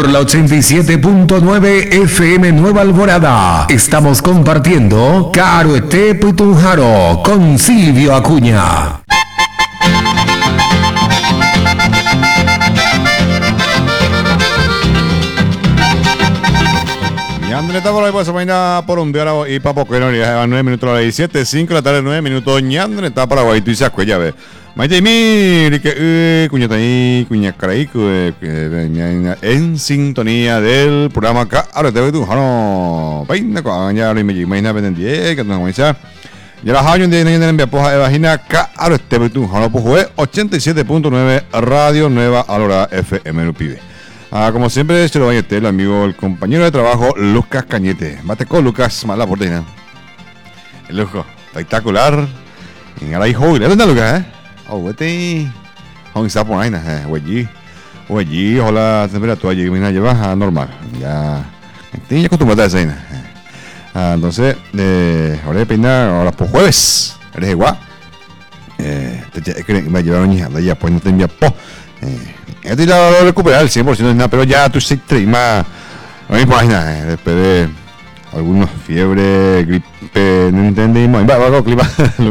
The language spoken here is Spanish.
la 87.9 FM Nueva Alborada. Estamos compartiendo Caruete Putunjaro con Silvio Acuña. Andrés está por ahí, pues, mañana por un día y para poco, no, ya 9 minutos a las 17, 5 de la tarde, 9 minutos. Andrés está por ahí, tú dices, ya ves. Maite, mire, que, cuñata ahí, cuña caray, en sintonía del programa acá. Ahora te voy a decir, no, peina, ya lo imagina, pendiente, que no me dice. Ya las años de enviar poja de vagina acá. Ahora te voy a decir, no, pues, 87.9 Radio Nueva Alora FM, lo pibe. Como siempre, se lo va a llevar el amigo, el compañero de trabajo, Lucas Cañete. Bate con Lucas, mala porteña. El lujo, espectacular. En el hijo, ¿le ves, Lucas? Vete. Vamos a estar por ahí, oye, hola, temperatura, mira, lleva normal. Ya, estoy acostumbrado a esa. Entonces, ahora peinar, ahora por jueves. Eres igual. Me llevaron hija, ya, pues no te envía po. Este ya lo recuperar el 100%, pero ya tú se más. No me imagino, después de algunos fiebre, gripe, no entendimos. Va, clima.